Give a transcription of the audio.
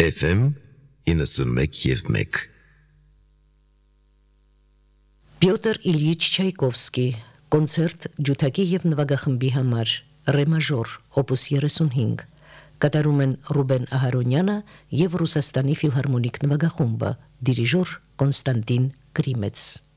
FM 91.1 Պյոտր Իլյիչ Չայկովսկի կոնցերտ ջութակի եւ նվագախմբի համար ռե մաժոր օպուս 35 կատարում են Ռուբեն Ահարոնյանը եւ Ռուսաստանի ֆիլհարմոնիկ նվագախումբը դիրիժոր Կոնստանտին Կրիմեց